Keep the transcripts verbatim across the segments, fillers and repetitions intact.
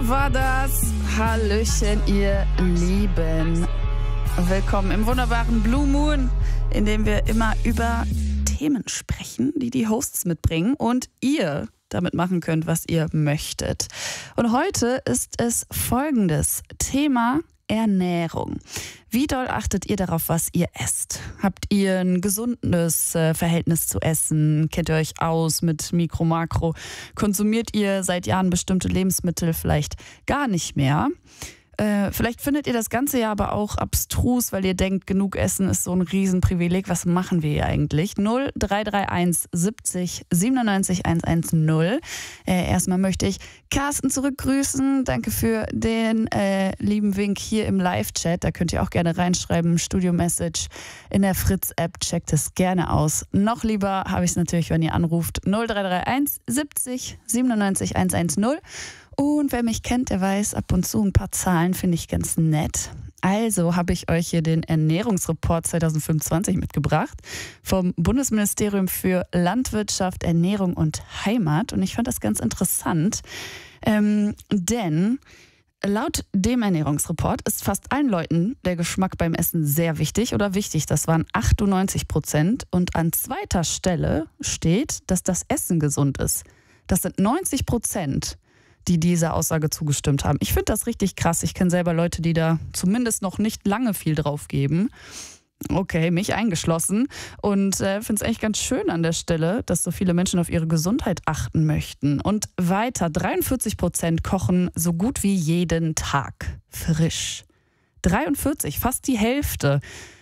war das. Hallöchen, ihr Lieben. Willkommen im wunderbaren Blue Moon, in dem wir immer über Themen sprechen, die die Hosts mitbringen und ihr damit machen könnt, was ihr möchtet. Und heute ist es folgendes Thema: Ernährung. Wie doll achtet ihr darauf, was ihr esst? Habt ihr ein gesundes äh, Verhältnis zu Essen? Kennt ihr euch aus mit Mikro, Makro? Konsumiert ihr seit Jahren bestimmte Lebensmittel vielleicht gar nicht mehr? Äh, vielleicht findet ihr das ganze Jahr aber auch abstrus, weil ihr denkt, genug Essen ist so ein Riesenprivileg. Was machen wir hier eigentlich? null drei drei eins siebzig siebenundneunzig hundertzehn. Äh, erstmal möchte ich Carsten zurückgrüßen. Danke für den äh, lieben Wink hier im Live-Chat. Da könnt ihr auch gerne reinschreiben. Studio-Message in der Fritz-App. Checkt es gerne aus. Noch lieber habe ich es natürlich, wenn ihr anruft. null drei drei eins siebzig siebenundneunzig hundertzehn. Und wer mich kennt, der weiß, ab und zu ein paar Zahlen finde ich ganz nett. Also habe ich euch hier den Ernährungsreport zwanzig fünfundzwanzig mitgebracht vom Bundesministerium für Landwirtschaft, Ernährung und Heimat. Und ich fand das ganz interessant, ähm, denn laut dem Ernährungsreport ist fast allen Leuten der Geschmack beim Essen sehr wichtig oder wichtig. Das waren achtundneunzig Prozent. Und an zweiter Stelle steht, dass das Essen gesund ist. Das sind neunzig Prozent. Die dieser Aussage zugestimmt haben. Ich finde das richtig krass. Ich kenne selber Leute, die da zumindest noch nicht lange viel drauf geben. Okay, mich eingeschlossen. Und äh, finde es eigentlich ganz schön an der Stelle, dass so viele Menschen auf ihre Gesundheit achten möchten. Und weiter, dreiundvierzig Prozent kochen so gut wie jeden Tag frisch. dreiundvierzig, fast die Hälfte.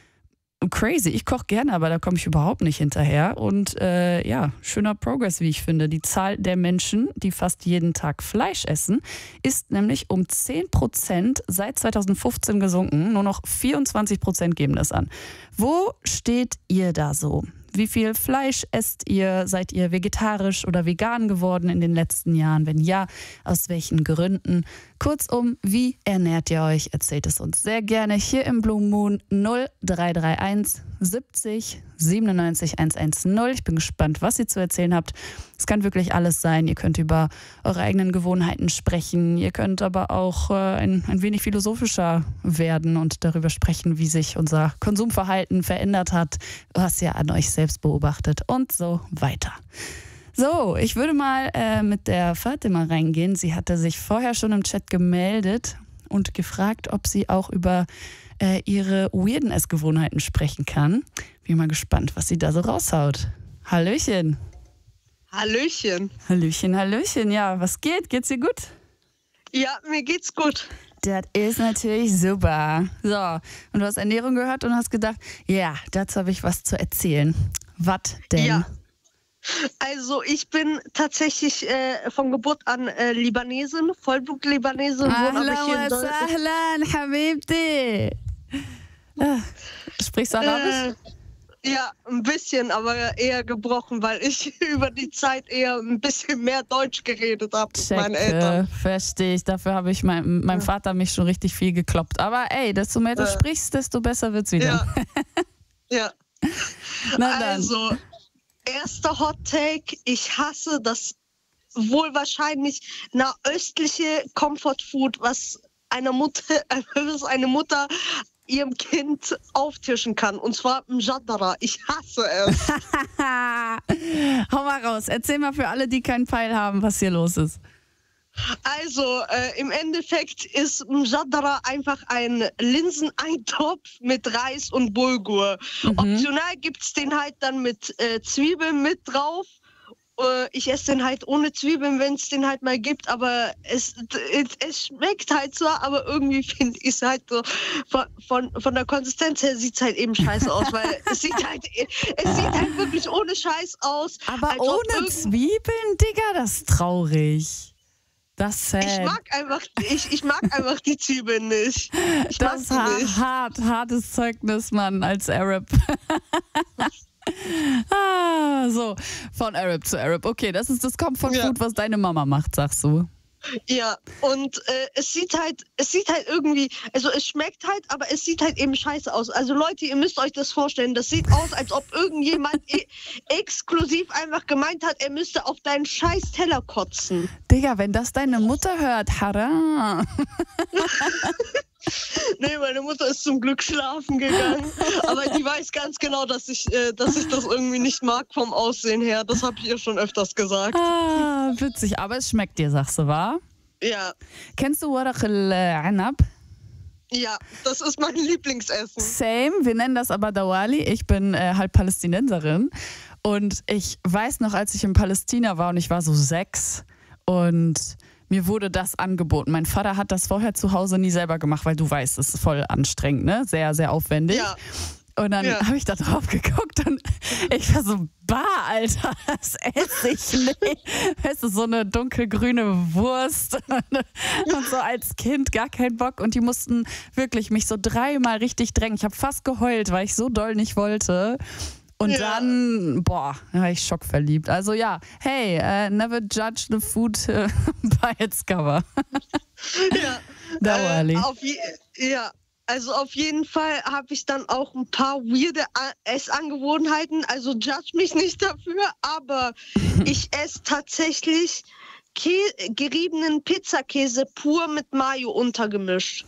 Crazy. Ich koche gerne, aber da komme ich überhaupt nicht hinterher. Und äh, ja, schöner Progress, wie ich finde. Die Zahl der Menschen, die fast jeden Tag Fleisch essen, ist nämlich um zehn Prozent seit zwanzig fünfzehn gesunken. Nur noch vierundzwanzig Prozent geben das an. Wo steht ihr da so? Wie viel Fleisch esst ihr? Seid ihr vegetarisch oder vegan geworden in den letzten Jahren? Wenn ja, aus welchen Gründen? Kurzum, wie ernährt ihr euch? Erzählt es uns sehr gerne hier im Blue Moon. null drei drei eins siebzig siebenundneunzig hundertzehn. Ich bin gespannt, was ihr zu erzählen habt. Es kann wirklich alles sein. Ihr könnt über eure eigenen Gewohnheiten sprechen. Ihr könnt aber auch äh, ein, ein wenig philosophischer werden und darüber sprechen, wie sich unser Konsumverhalten verändert hat, was ihr an euch selbst beobachtet und so weiter. So, ich würde mal äh, mit der Fatima reingehen. Sie hatte sich vorher schon im Chat gemeldet und gefragt, ob sie auch über äh, ihre weirden Essgewohnheiten sprechen kann. Bin mal gespannt, was sie da so raushaut. Hallöchen. Hallöchen. Hallöchen, Hallöchen. Ja, was geht? Geht's dir gut? Ja, mir geht's gut. Das ist natürlich super. So, und du hast Ernährung gehört und hast gedacht, ja, dazu habe ich was zu erzählen. Was denn? Ja. Also ich bin tatsächlich äh, von Geburt an äh, Libanesin, Vollblut-Libanesin. Ahlan wa sahlan, Habibti. Ah, sprichst du Arabisch? Äh, ja, ein bisschen, aber eher gebrochen, weil ich über die Zeit eher ein bisschen mehr Deutsch geredet habe mit meinen Eltern. Verstehe ich. Dafür habe ich mein, mein Ja. Vater mich schon richtig viel gekloppt. Aber ey, desto mehr du Äh. sprichst, desto besser wird's wieder. Ja. ja. Na dann. Also, erster Hot Take, ich hasse das wohl wahrscheinlich nahöstliche Comfort Food, was eine Mutter, was eine Mutter ihrem Kind auftischen kann. Und zwar Mjadara. Ich hasse es. Hau mal raus. Erzähl mal für alle, die keinen Peil haben, was hier los ist. Also, äh, im Endeffekt ist Mjadara einfach ein Linseneintopf mit Reis und Bulgur. Mhm. Optional gibt es den halt dann mit äh, Zwiebeln mit drauf. Äh, ich esse den halt ohne Zwiebeln, wenn es den halt mal gibt, aber es, es, es schmeckt halt so, aber irgendwie finde ich es halt so, von, von, von der Konsistenz her sieht es halt eben scheiße aus, weil es sieht halt, es sieht halt wirklich ohne Scheiß aus. Aber ohne Zwiebeln, Digga, das ist traurig. Das ist sad. Ich mag einfach, ich, ich mag einfach die Zwiebeln nicht. Ich das ist mag ha- nicht. hart, hartes Zeugnis, Mann, als Arab. ah, so, von Arab zu Arab. Okay, das ist das Comfort Food, Ja. was deine Mama macht, sagst du. Ja, und äh, es sieht halt, es sieht halt irgendwie, also es schmeckt halt, aber es sieht halt eben scheiße aus. Also Leute, ihr müsst euch das vorstellen, das sieht aus, als ob irgendjemand e exklusiv einfach gemeint hat, er müsste auf deinen scheiß Teller kotzen. Digga, wenn das deine Mutter hört, haram. Nee, meine Mutter ist zum Glück schlafen gegangen. Aber die weiß ganz genau, dass ich, äh, dass ich das irgendwie nicht mag vom Aussehen her. Das habe ich ihr schon öfters gesagt. Ah, witzig. Aber es schmeckt dir, sagst du, wa? Ja. Kennst du Waraq al-Anab? Ja, das ist mein Lieblingsessen. Same, wir nennen das aber Dawali. Ich bin äh, halb Palästinenserin. Und ich weiß noch, als ich in Palästina war und ich war so sechs und mir wurde das angeboten. Mein Vater hat das vorher zu Hause nie selber gemacht, weil du weißt, es ist voll anstrengend, ne? Sehr, sehr aufwendig. Ja. Und dann Ja. habe ich da drauf geguckt und ich war so, bah, Alter, das esse ich nicht. Weißt du, so eine dunkelgrüne Wurst und so als Kind gar keinen Bock. Und die mussten wirklich mich so dreimal richtig drängen. Ich habe fast geheult, weil ich so doll nicht wollte. Und Ja. dann, boah, da war ich schockverliebt. Also ja, hey, uh, never judge the food uh, by its cover. Ja. Dauerlich. Äh, auf je ja. Also auf jeden Fall habe ich dann auch ein paar weirde A- Essangewohnheiten. Also judge mich nicht dafür, aber ich esse tatsächlich Kä- geriebenen Pizzakäse pur mit Mayo untergemischt.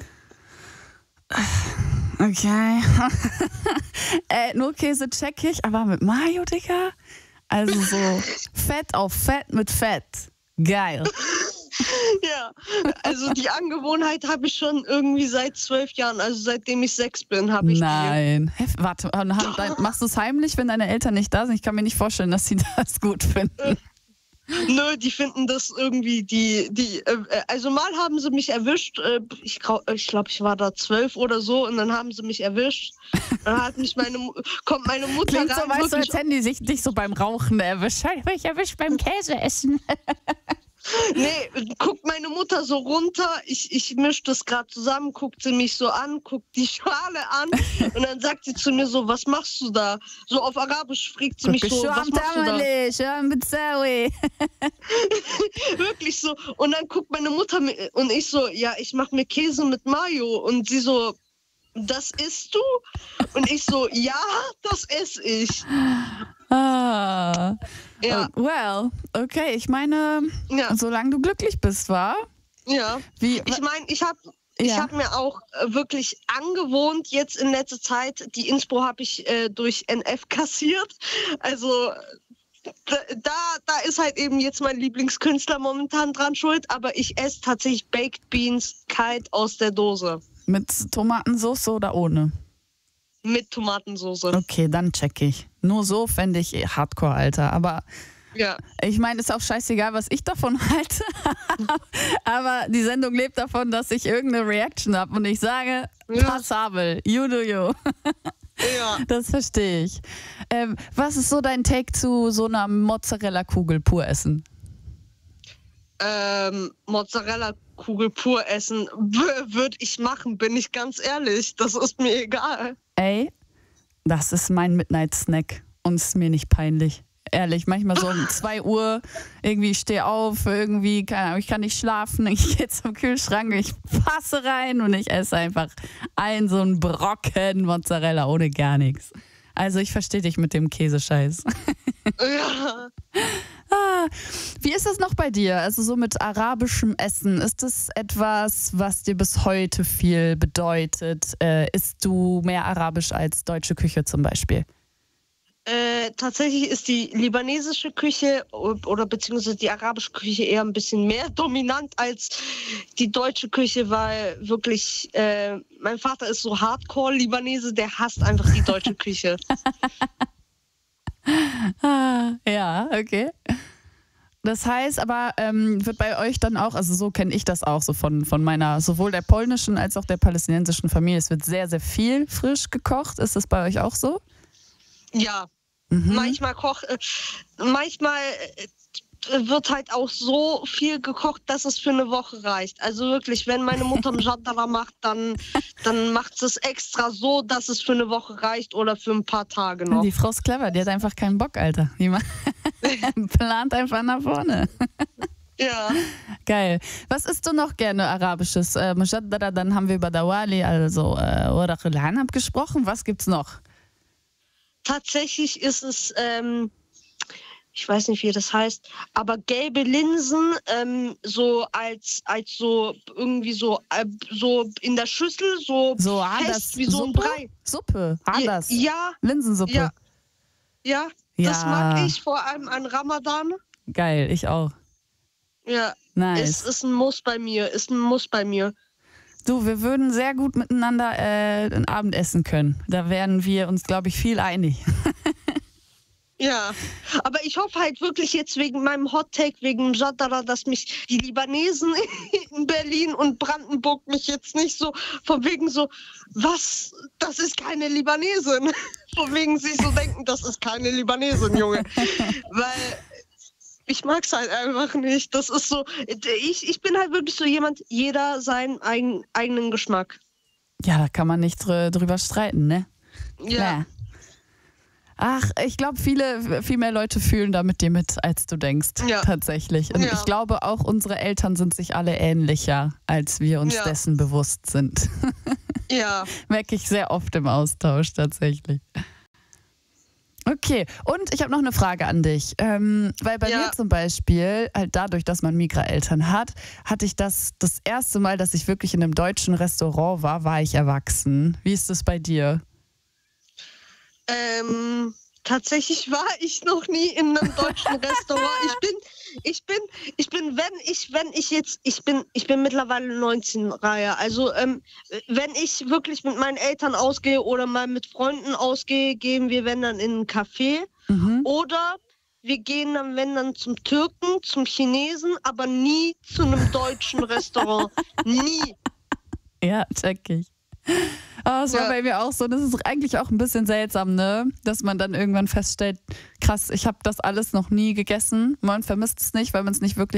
Okay. äh, nur Käse check ich, aber mit Mayo, Digga? Also so Fett auf Fett mit Fett. Geil. Ja, also die Angewohnheit habe ich schon irgendwie seit zwölf Jahren, also seitdem ich sechs bin, habe ich Nein. Hef, warte, und haben dein- machst du es heimlich, wenn deine Eltern nicht da sind? Ich kann mir nicht vorstellen, dass sie das gut finden. die. Nö, die finden das irgendwie, die, die, äh, also mal haben sie mich erwischt, äh, ich glaube, ich, glaub, ich war da zwölf oder so und dann haben sie mich erwischt. Dann hat mich meine, Mu- kommt meine Mutter Klingt so, rein, weißt du, wirklich- als hätten die sich dich so beim Rauchen erwischt. Ich hab mich erwischt beim Käseessen. Nee, guckt meine Mutter so runter, ich, ich mische das gerade zusammen, guckt sie mich so an, guckt die Schale an und dann sagt sie zu mir so, was machst du da? So auf Arabisch fragt sie mich so, was machst du da? Wirklich so. Und dann guckt meine Mutter mi- und ich so, ja, ich mache mir Käse mit Mayo. Und sie so, das isst du? Und ich so, ja, das esse ich. Ah. Ja, Oh, well, okay, ich meine, ja, solange du glücklich bist, wa? ja. Wie, Ich meine, ich habe ich Ja. hab mir auch äh, wirklich angewohnt, jetzt in letzter Zeit, die Inspo habe ich äh, durch N F kassiert. Also da, da, da ist halt eben jetzt mein Lieblingskünstler momentan dran schuld, aber ich esse tatsächlich Baked Beans kalt aus der Dose mit Tomatensauce oder ohne? mit Tomatensauce. Okay, dann check ich. Nur so fände ich eh Hardcore, Alter. Aber Ja. ich meine, ist auch scheißegal, was ich davon halte. Aber die Sendung lebt davon, dass ich irgendeine Reaction habe und ich sage, Ja. passabel, you do you. Ja. Das verstehe ich. Ähm, was ist so dein Take zu so einer Mozzarella-Kugel pur essen? Ähm, Mozzarella-Kugel pur essen würde ich machen, bin ich ganz ehrlich. Das ist mir egal. Ey, das ist mein Midnight-Snack und ist mir nicht peinlich. Ehrlich, manchmal so um zwei Uhr, irgendwie ich stehe auf, irgendwie, keine Ahnung, ich kann nicht schlafen, ich gehe zum Kühlschrank, ich passe rein und ich esse einfach ein so ein Brocken Mozzarella ohne gar nichts. Also ich verstehe dich mit dem Käsescheiß. Ja. Ah, wie ist das noch bei dir? Also so mit arabischem Essen, ist das etwas, was dir bis heute viel bedeutet? Äh, isst du mehr arabisch als deutsche Küche zum Beispiel? Äh, tatsächlich ist die libanesische Küche oder beziehungsweise die arabische Küche eher ein bisschen mehr dominant als die deutsche Küche, weil wirklich äh, mein Vater ist so Hardcore-Libanese, der hasst einfach die deutsche Küche. Ah, ja, okay. Das heißt aber, ähm, wird bei euch dann auch, also so kenne ich das auch so von, von meiner, sowohl der polnischen als auch der palästinensischen Familie, es wird sehr, sehr viel frisch gekocht. Ist das bei euch auch so? Ja, Mhm. manchmal koch, äh, manchmal äh, wird halt auch so viel gekocht, dass es für eine Woche reicht. Also wirklich, wenn meine Mutter einen Jadara macht, dann, dann macht sie es extra so, dass es für eine Woche reicht oder für ein paar Tage noch. Die Frau ist clever, die hat einfach keinen Bock, Alter. Die ma- plant einfach nach vorne. Ja. Geil. Was isst du noch gerne Arabisches? Äh, Mushaddara, dann haben wir über Dawali, also äh, Waraq al-Anab gesprochen. Was gibt's noch? Tatsächlich ist es, ähm, ich weiß nicht, wie das heißt, aber gelbe Linsen ähm, so als, als so irgendwie so, äh, so in der Schüssel, so, So fest Hadas wie so ein Suppe? Brei. Suppe, Hadas. Ja, Linsensuppe. ja, ja, Ja. das mag ich vor allem an Ramadan. Geil, ich auch. Ja, Nice. es ist ein Muss bei mir, ist ein Muss bei mir. Du, wir würden sehr gut miteinander äh, ein Abendessen können. Da wären wir uns, glaube ich, viel einig. Ja, aber ich hoffe halt wirklich jetzt wegen meinem Hot Take, wegen Mushaddara, dass mich die Libanesen in Berlin und Brandenburg mich jetzt nicht so von wegen so, was, das ist keine Libanesin. Von wegen sie so denken, das ist keine Libanesin, Junge. Weil ich mag es halt einfach nicht. Das ist so, ich, ich bin halt wirklich so jemand, jeder seinen eigen, eigenen Geschmack. Ja, da kann man nicht dr- drüber streiten, ne? Ja. Klar. Ach, ich glaube, viele, viel mehr Leute fühlen da mit dir mit, als du denkst. Ja. Tatsächlich. Und Ja. ich glaube auch, unsere Eltern sind sich alle ähnlicher, als wir uns Ja. dessen bewusst sind. Ja. Merke ich sehr oft im Austausch tatsächlich. Okay, und ich habe noch eine Frage an dich. Ähm, weil bei Ja. mir zum Beispiel, halt dadurch, dass man Migra-Eltern hat, hatte ich das das erste Mal, dass ich wirklich in einem deutschen Restaurant war, war ich erwachsen. Wie ist das bei dir? Ähm, tatsächlich war ich noch nie in einem deutschen Restaurant. Ich bin, ich bin, ich bin, wenn ich, wenn ich jetzt, ich bin, ich bin mittlerweile neunzehn, Raya. Also, ähm, wenn ich wirklich mit meinen Eltern ausgehe oder mal mit Freunden ausgehe, gehen wir, wenn dann in einen Café. Mhm. Oder wir gehen dann, wenn dann zum Türken, zum Chinesen, aber nie zu einem deutschen Restaurant. Nie. Ja, check ich. Oh, das war Ja. bei mir auch so. Das ist eigentlich auch ein bisschen seltsam, ne? Dass man dann irgendwann feststellt, krass, ich habe das alles noch nie gegessen. Man vermisst es nicht, weil man es nicht wirklich